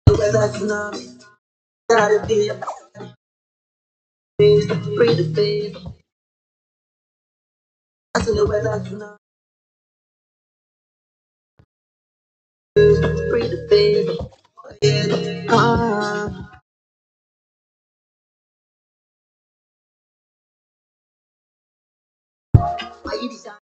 weather tsunami, gotta be free to be. I see the weather tsunami, free to be. Yeah, why you decide?